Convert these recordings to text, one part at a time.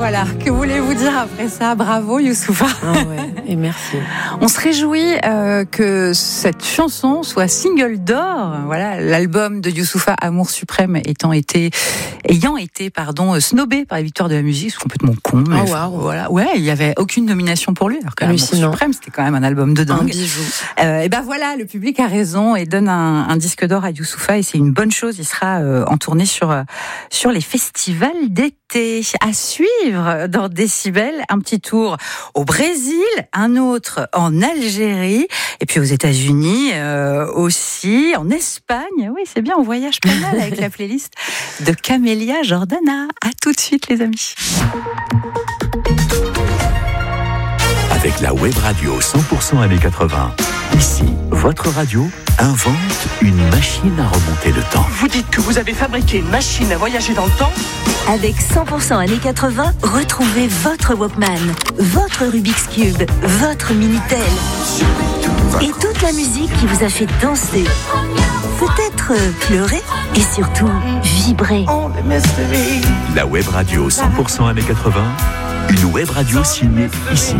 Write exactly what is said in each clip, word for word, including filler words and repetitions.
voilà, que voulez-vous dire après ça? Bravo Youssoupha. Ah ouais, et merci. On se réjouit euh, que cette chanson soit single d'or. Voilà, l'album de Youssoupha, Amour Suprême, étant été, ayant été pardon, snobé par les victoires de la musique, c'est complètement con. Mais oh, wow. Voilà, ouais, il y avait aucune nomination pour lui. Alors que Amour Suprême, c'était quand même un album de dingue. Un bijou. Euh, et ben voilà, le public a raison et donne un, un disque d'or à Youssoupha et c'est une bonne chose. Il sera euh, en tournée sur euh, sur les festivals d'été. À suivre dans Décibel, un petit tour au Brésil, un autre en Algérie et puis aux États-Unis euh, aussi, en Espagne. Oui, c'est bien, on voyage pas mal avec la playlist de Camélia Jordana. À tout de suite, les amis. Avec la web radio cent pour cent années quatre-vingts. Ici, votre radio invente une machine à remonter le temps. Vous dites que vous avez fabriqué une machine à voyager dans le temps ? Avec cent pour cent années quatre-vingts, retrouvez votre Walkman, votre Rubik's Cube, votre Minitel. Et toute la musique qui vous a fait danser, peut-être pleurer et surtout vibrer. La web radio cent pour cent années quatre-vingts, une web radio signée ici.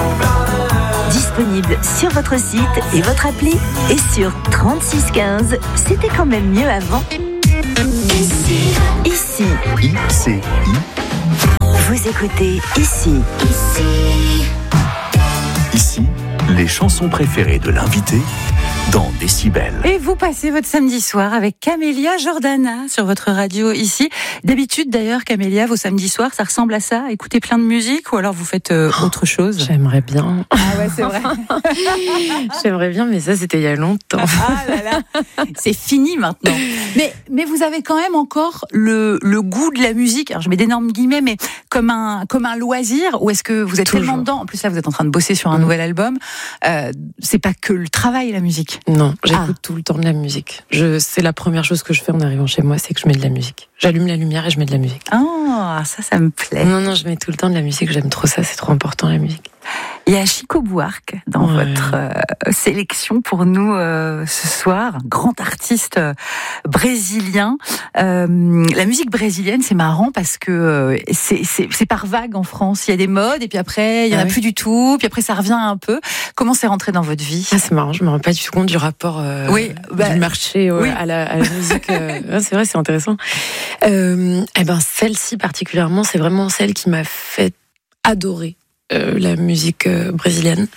Disponible sur votre site et votre appli et sur trente-six quinze. C'était quand même mieux avant. Ici. Ici. I C I. Vous écoutez Ici. Ici. Ici, les chansons préférées de l'invité dans Décibel. Et vous passez votre samedi soir avec Camélia Jordana sur votre radio ici. D'habitude d'ailleurs, Camélia, vos samedis soirs, ça ressemble à ça? Écoutez plein de musique ou alors vous faites euh, autre chose? J'aimerais bien. Ah ouais, c'est vrai. J'aimerais bien, mais ça c'était il y a longtemps. Ah là là, c'est fini maintenant. Mais, mais vous avez quand même encore le, le goût de la musique, alors je mets d'énormes guillemets, mais comme un, comme un loisir, ou est-ce que vous êtes Toujours. tellement dedans? En plus là, vous êtes en train de bosser sur un mmh. nouvel album. Euh, c'est pas que le travail, la musique. Non, j'écoute ah. tout le temps de la musique. Je, c'est la première chose que je fais en arrivant chez moi, c'est que je mets de la musique. J'allume la lumière et je mets de la musique. Oh, ça, ça me plaît. Non, non, je mets tout le temps de la musique, j'aime trop ça, c'est trop important la musique. Il y a Chico Buarque dans ouais. votre euh, sélection pour nous euh, ce soir, grand artiste euh, brésilien. Euh, la musique brésilienne, c'est marrant parce que euh, c'est, c'est, c'est par vague en France. Il y a des modes et puis après, il y en ah a oui. plus du tout. Puis après, ça revient un peu. Comment c'est rentré dans votre vie? Ah, c'est marrant, je me rends pas du tout compte du rapport euh, oui, bah, du marché euh, oui. à, la, à la musique. Euh, c'est vrai, c'est intéressant. Euh, eh ben, celle-ci particulièrement, c'est vraiment celle qui m'a fait adorer. Euh, la musique euh, brésilienne.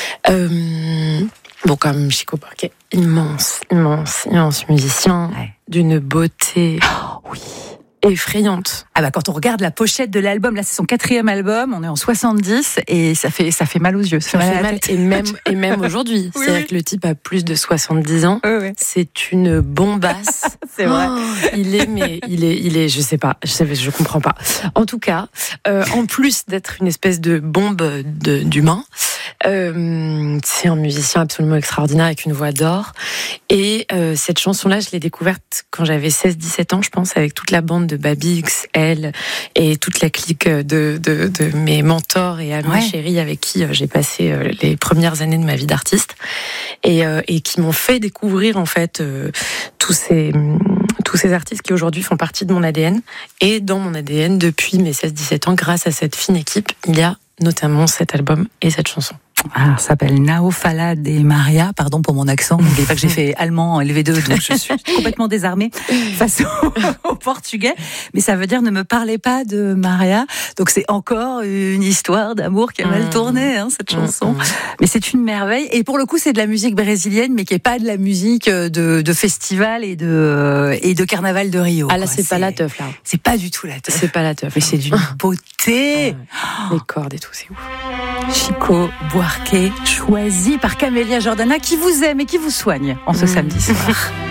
Euh, bon, comme Chico Buarque, immense, immense, immense musicien, ouais. d'une beauté oh, oui. effrayante. Ah bah quand on regarde la pochette de l'album, là c'est son quatrième album, on est en soixante-dix et ça fait ça fait mal aux yeux. Ça, ça fait mal, mal et même et même aujourd'hui, oui, c'est-à-dire oui. que le type a plus de soixante-dix ans. Oui, oui. C'est une bombasse. C'est vrai. Oh, il est mais il est il est je sais pas, je sais je comprends pas. En tout cas, euh, en plus d'être une espèce de bombe de, d'humain, euh, c'est un musicien absolument extraordinaire avec une voix d'or. Et euh, cette chanson-là, je l'ai découverte quand j'avais seize dix-sept ans, je pense, avec toute la bande de Babix, elle et toute la clique de, de, de mes mentors et amis ouais. chéris avec qui j'ai passé les premières années de ma vie d'artiste et, euh, et qui m'ont fait découvrir en fait euh, tous ces tous ces artistes qui aujourd'hui font partie de mon A D N et dans mon A D N depuis mes seize dix-sept ans grâce à cette fine équipe, il y a notamment cet album et cette chanson. Ah, ça s'appelle Nao Fala de Maria, pardon pour mon accent, n'oubliez pas que j'ai fait allemand L V deux, donc je suis complètement désarmée face au, au portugais, mais ça veut dire ne me parlez pas de Maria, donc c'est encore une histoire d'amour qui a mal tourné, hein, cette chanson, mais c'est une merveille, et pour le coup c'est de la musique brésilienne, mais qui est pas de la musique de, de festival et de, et de carnaval de Rio. Ah là c'est, c'est pas la teuf là. C'est pas du tout la teuf. C'est pas la teuf. Mais c'est d'une beauté. Ah ouais. Les cordes et tout, c'est ouf. Chico Buarque, choisi par Camélia Jordana, qui vous aime et qui vous soigne en ce mmh. samedi soir.